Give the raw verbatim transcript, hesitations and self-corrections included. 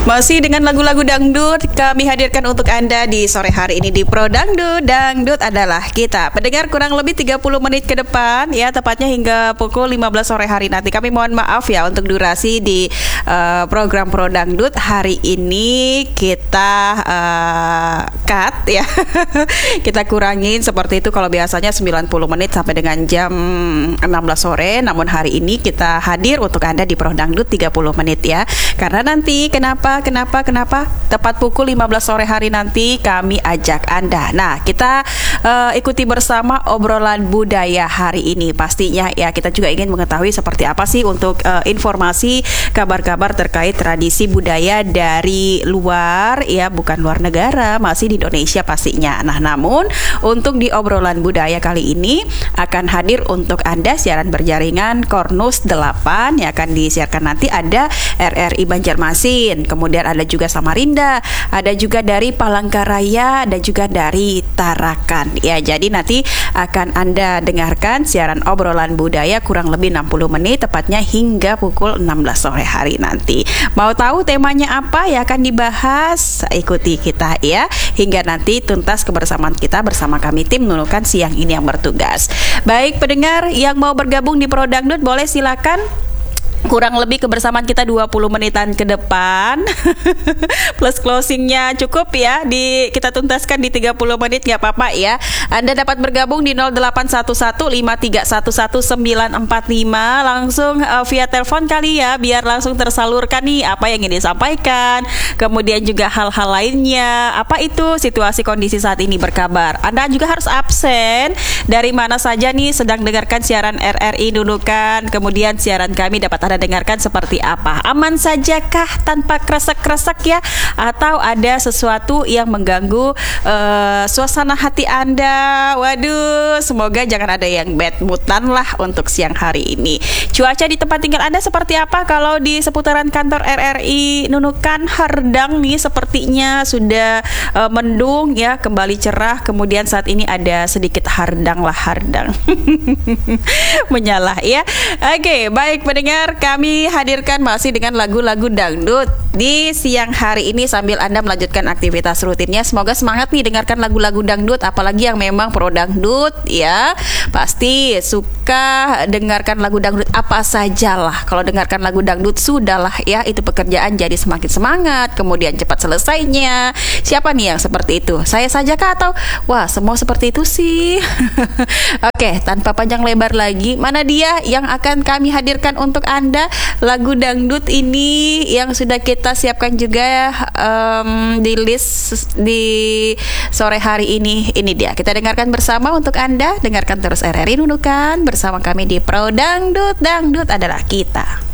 Masih dengan lagu-lagu dangdut kami hadirkan untuk Anda di sore hari ini di Pro Dangdut. Dangdut adalah kita. Pendengar, kurang lebih tiga puluh menit ke depan ya, tepatnya hingga pukul lima belas sore hari nanti. Kami mohon maaf ya untuk durasi di uh, program Pro Dangdut hari ini kita uh, cut ya. Kita kurangin seperti itu. Kalau biasanya sembilan puluh menit sampai dengan jam enam belas sore, namun hari ini kita hadir untuk Anda di Pro Dangdut tiga puluh menit ya. Karena nanti kenapa Kenapa, kenapa? Tepat pukul lima belas sore hari nanti kami ajak Anda. Nah, kita uh, ikuti bersama obrolan budaya hari ini. Pastinya ya, kita juga ingin mengetahui seperti apa sih untuk uh, informasi, kabar-kabar terkait tradisi budaya dari luar ya, bukan luar negara, masih di Indonesia pastinya. Nah, namun untuk di obrolan budaya kali ini akan hadir untuk Anda siaran berjaringan Kornus delapan yang akan disiarkan nanti ada R R I Banjarmasin. Kemudian ada juga Samarinda, ada juga dari Palangkaraya, dan juga dari Tarakan. Ya, jadi nanti akan Anda dengarkan siaran obrolan budaya kurang lebih enam puluh menit, tepatnya hingga pukul enam belas sore hari nanti. Mau tahu temanya apa yang akan dibahas? Ikuti kita ya, hingga nanti tuntas kebersamaan kita bersama kami tim Nunukan siang ini yang bertugas. Baik pendengar yang mau bergabung di Pro Dangdut, boleh silakan. Kurang lebih kebersamaan kita dua puluh menitan ke depan. Plus closingnya cukup ya, di kita tuntaskan di tiga puluh menit, gak apa-apa ya. Anda dapat bergabung di nol delapan satu satu lima tiga satu satu sembilan empat lima langsung uh, via telepon kali ya, biar langsung tersalurkan nih apa yang ingin disampaikan. Kemudian juga hal-hal lainnya. Apa itu situasi kondisi saat ini berkabar. Anda juga harus absen dari mana saja nih sedang dengarkan siaran R R I Nunukan. Kemudian siaran kami dapat Anda dengarkan seperti apa? Aman sajakah tanpa kresek-kresek ya? Atau ada sesuatu yang mengganggu uh, suasana hati Anda? Waduh, semoga jangan ada yang bad moodan lah untuk siang hari ini. Cuaca di tempat tinggal Anda seperti apa? Kalau di seputaran kantor R R I Nunukan Hardang nih sepertinya sudah uh, mendung ya, kembali cerah. Kemudian saat ini ada sedikit hardang lah, hardang menyala ya. Oke, baik pendengar, kami hadirkan masih dengan lagu-lagu dangdut di siang hari ini sambil Anda melanjutkan aktivitas rutinnya. Semoga semangat nih dengarkan lagu-lagu dangdut, apalagi yang memang pro dangdut ya. Pasti suka dengarkan lagu dangdut apa sajalah. Kalau dengarkan lagu dangdut sudahlah ya, itu pekerjaan jadi semakin semangat, kemudian cepat selesainya. Siapa nih yang seperti itu? Saya saja kah atau wah, semua seperti itu sih? Oke, tanpa panjang lebar lagi, mana dia yang akan kami hadirkan untuk Anda? Lagu dangdut ini yang sudah kita siapkan juga um, di list di sore hari ini. Ini dia, kita dengarkan bersama untuk Anda. Dengarkan terus R R I Nunukan bersama kami di Pro Dangdut. Dangdut adalah kita.